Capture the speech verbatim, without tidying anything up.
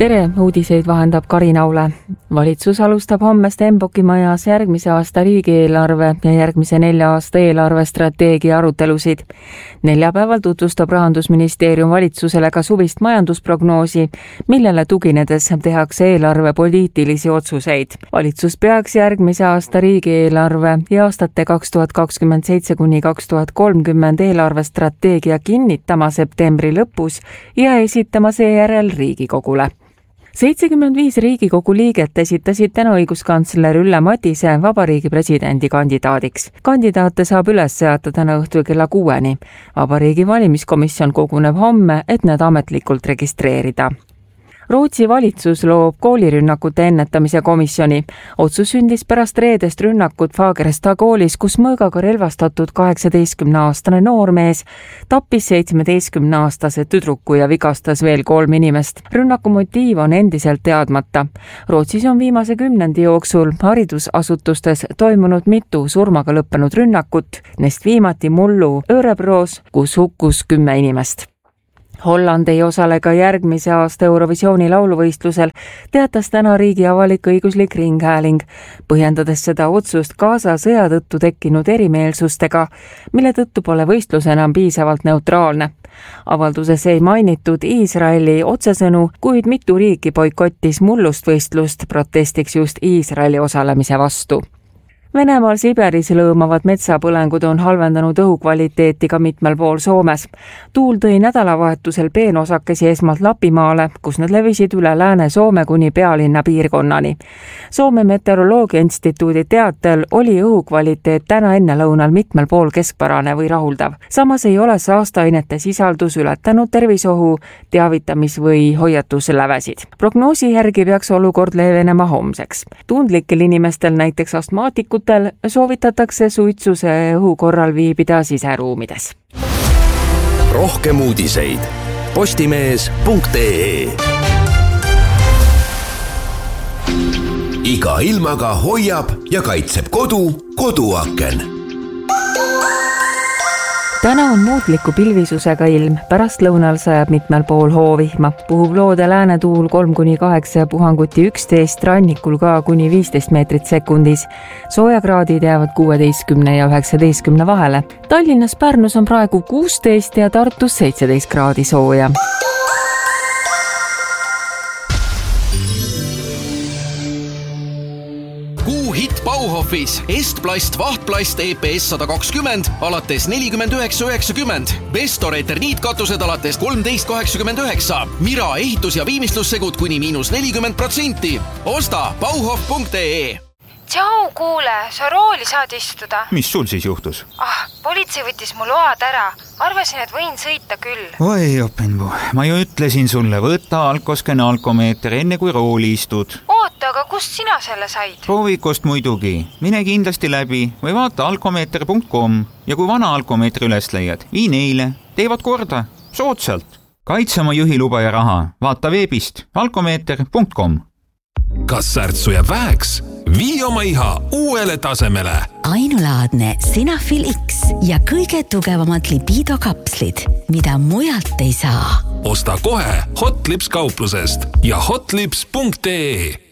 tere, uudiseid vahendab Karin Aule. Valitsus alustab homme Stenbocki majas järgmise aasta riigieelarve ja järgmise nelja aasta eelarvestrateegia arutelusid. Neljapäeval tutvustab Rahandusministeerium valitsusele ka suvist majandusprognoosi, millele tuginedes tehakse eelarvepoliitilisi otsuseid. Valitsus peaks järgmise aasta riigieelarve ja aastate kaks tuhat kakskümmend seitse kuni kaks tuhat kolmkümmend eelarvestrateegia kinnitama septembri lõpus ja esitama seejärel Riigikogule. seitsekümmend viis Riigikogu liiget esitasid täna õiguskantsler Ülle Madise vabariigi presidendi kandidaadiks. Kandidaate saab üles seata täna õhtul kella kuueni. Vabariigi valimiskomisjon koguneb homme, et need ametlikult registreerida. Rootsi valitsus loob koolirünnakute ennetamise komisjoni. Otsus sündis pärast reedest rünnakut Fagersta koolis, kus mõõgaga relvastatud kaheksateistkümneaastane noormees tappis seitsmeteistkümneaastase tüdruku ja vigastas veel kolm inimest. Rünnaku motiiv on endiselt teadmata. Rootsis on viimase kümnendi jooksul haridusasutustes toimunud mitu surmaga lõppenud rünnakut, neist viimati mullu Örebroos, kus hukkus kümme inimest. Holland ei osale ka järgmise aasta Eurovisiooni lauluvõistlusel, teatas täna riigi avalik-õiguslik ringhääling, põhjendades seda otsust Gaza sõja tõttu tekkinud erimeelsustega, mille tõttu pole võistlus enam piisavalt neutraalne. Avalduses ei mainitud Iisraeli otsesõnu, kuid mitu riiki boikottis mullust võistlust protestiks just Iisraeli osalemise vastu. Venemaal Siberis lõõmavad metsapõlengud on halvendanud õhukvaliteeti ka mitmel pool Soomes. Tuul tõi nädalavahetusel peenosakesi esmalt Lapimaale, kus need levisid üle Lääne-Soome kuni pealinna piirkonnani. Soome Meteoroloogia Instituudi teatel oli õhukvaliteet täna ennelõunal mitmel pool keskpärane või rahuldav. Samas ei ole saasteainete sisaldus ületanud tervisohu teavitamis- või hoiatuslävesid. Prognoosi järgi peaks olukord leevenema homseks. Tundlikel inimestel, näiteks astmaatikud, soovitatakse suitsuse õhu korral viibida siseruumides. Rohkem uudiseid postimees punkt ee. Iga ilmaga hoiab ja kaitseb kodu koduaken. Täna on muutliku pilvisusega ilm, pärast lõunal sajab mitmel pool hoovihma. Puhub loode läänetuul kolm kuni kaheksa ja puhanguti üksteist, rannikul ka kuni viisteist meetrit sekundis. Soojakraadid jäävad kuueteistkümne ja üheksateistkümne vahele. Tallinnas Pärnus on praegu kuusteist ja Tartus seitseteist kraadi sooja. Bauhofis Estplast Vahtplast E P S sada kakskümmend alates nelikümmend üheksa üheksakümmend, Bestor eterniitkatused alates kolmteist kaheksakümmend üheksa, Mira ehitus- ja viimistlussegud kuni miinus nelikümmend protsenti. Osta bauhof punkt ee. Tšau, kuule, sa rooli saad istuda. Mis sul siis juhtus? Ah, politsei võttis mu load ära. Arvasin, et võin sõita küll. Oi, Openbu, ma ju ütlesin sulle, võta alkosken alkomeeter enne kui rooli istud. Oota, aga kust sina selle said? Proovikost muidugi. Mine kindlasti läbi või vaata alkomeeter punkt com ja kui vana alkomeetri üles leiad, vii neile. Teevad korda. Soodsalt. Kaitse oma juhiluba ja raha. Vaata veebist alkomeeter punkt com. Kas särtsu jääb väheks? Vii oma iha uuele tasemele. Ainulaadne Sinafil X ja kõige tugevamad lipiidokapslid, mida mujalt ei saa. Osta kohe Hotlips kauplusest ja hotlips punkt ee.